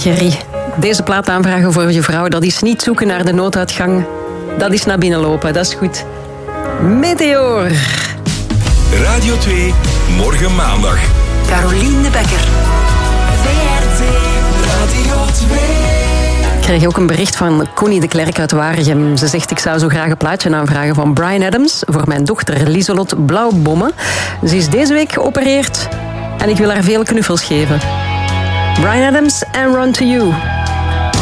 Gerry, deze plaat aanvragen voor je vrouw, dat is niet zoeken naar de nooduitgang. Dat is naar binnen lopen, dat is goed. Meteor. Radio 2, morgen maandag. Carolien de Bekker. VRT Radio 2. Ik kreeg ook een bericht van Connie de Klerk uit Waregem. Ze zegt, ik zou zo graag een plaatje aanvragen van Bryan Adams voor mijn dochter Lieselot Blauwbommen. Ze is deze week geopereerd en ik wil haar veel knuffels geven. Bryan Adams en Run to You.